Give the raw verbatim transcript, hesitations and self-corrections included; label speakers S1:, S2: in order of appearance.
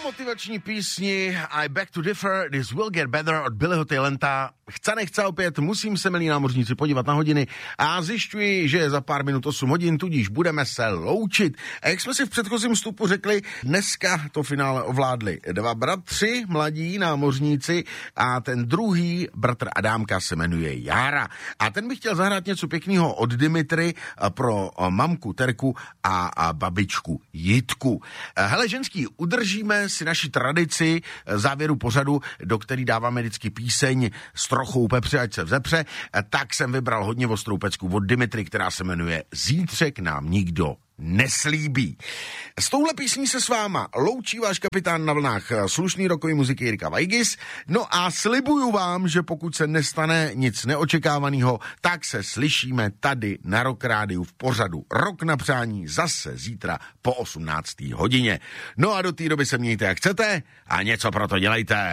S1: motivační písni I Beg to Differ, This Will Get Better od Billyho Talenta. Chce nechce opět, musím se, milí námořníci, podívat na hodiny a zjišťuji, že je za pár minut osm hodin, tudíž budeme se loučit. A jak jsme si v předchozím vstupu řekli, dneska to finále ovládli dva bratři, mladí námořníci, a ten druhý bratr Adámka se jmenuje Jára. A ten by chtěl zahrát něco pěkného od Dimitry pro mamku Terku a babičku Jitku. Hele, ženský, udržíme si naši tradici závěru pořadu, do který dáváme vždycky píseň s trochou pepře, ať se vzepře, tak jsem vybral hodně ostrou pecku od Dimitry, která se jmenuje Zítřek nám nikdo neslíbí. S touhle písní se s váma loučí váš kapitán na vlnách slušný rokový muziky Jirka Vajgis. No a slibuju vám, že pokud se nestane nic neočekávaného, tak se slyšíme tady na Rock Rádiu v pořadu Rok na přání zase zítra po osmnácté hodině. No a do té doby se mějte jak chcete a něco pro to dělejte.